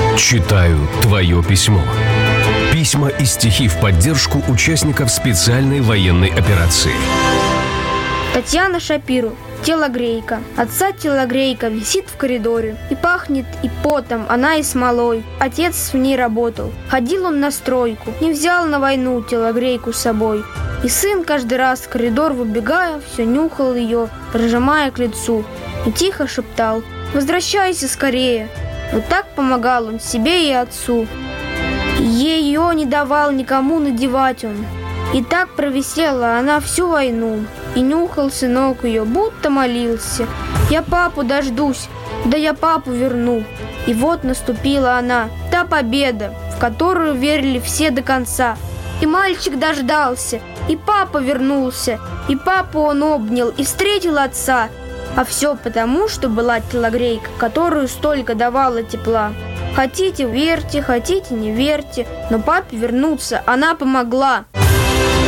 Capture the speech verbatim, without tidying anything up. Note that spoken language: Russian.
Читаю твое письмо. Письма и стихи в поддержку участников специальной военной операции. Татьяна Шапиру. Телогрейка. Отца телогрейка висит в коридоре. И пахнет и потом, она и смолой. Отец в ней работал. Ходил он на стройку. Не взял на войну телогрейку с собой. И сын каждый раз в коридор выбегая, все нюхал ее, прижимая к лицу. И тихо шептал: «Возвращайся скорее». Вот так помогал он себе и отцу. Ее не давал никому надевать он. И так провисела она всю войну. И нюхал сынок ее, будто молился: «Я папу дождусь, да я папу верну». И вот наступила она, та победа, в которую верили все до конца. И мальчик дождался, и папа вернулся, и папу он обнял, и встретил отца. А все потому, что была телогрейка, которую столько давала тепла. Хотите верьте, хотите не верьте, но папе вернуться она помогла.